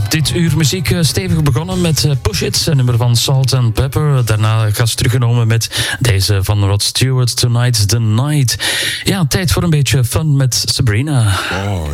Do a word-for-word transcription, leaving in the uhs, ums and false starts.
Dit uur muziek stevig begonnen met Push It, een nummer van Salt and Pepper. Daarna gast teruggenomen met deze van Rod Stewart, Tonight's the Night. Ja, tijd voor een beetje fun met Sabrina. Oh.